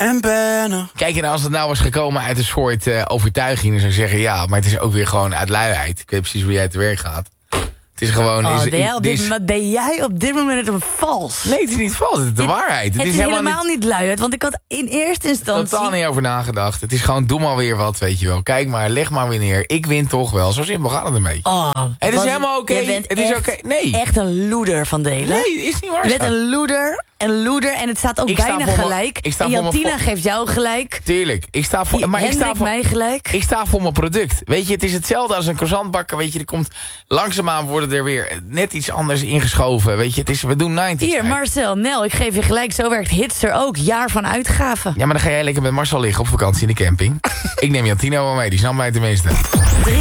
en ben. Kijk, en als het nou was gekomen uit een soort overtuiging... dan zou ik zeggen, ja, maar het is ook weer gewoon uit luiheid. Ik weet precies hoe jij te werk gaat. Het is gewoon... ben jij op dit moment een vals? Nee, het is niet vals, het is de waarheid. Het is helemaal niet luiheid, want ik had in eerste instantie... totaal niet over nagedacht. Het is gewoon, doe maar weer wat, weet je wel. Kijk maar, leg maar weer neer. Ik win toch wel. Zo simpel gaat het een beetje. Het is helemaal oké. Het is oké. Nee. Echt een loeder van delen. Nee, is niet waar. Je bent een loeder. En het staat ook bijna gelijk. En Jantina geeft jou gelijk. Tuurlijk. Ik sta voor mij gelijk. Ik sta voor mijn product. Weet je, het is hetzelfde als een croissant bakken. Weet je, er komt langzaamaan worden er weer net iets anders ingeschoven. Weet je, we doen 90's. Hier, Marcel, Nel, ik geef je gelijk. Zo werkt Hitster ook. Jaar van uitgaven. Ja, maar dan ga jij lekker met Marcel liggen op vakantie in de camping. Ik neem Jantina wel mee, die snapt mij tenminste.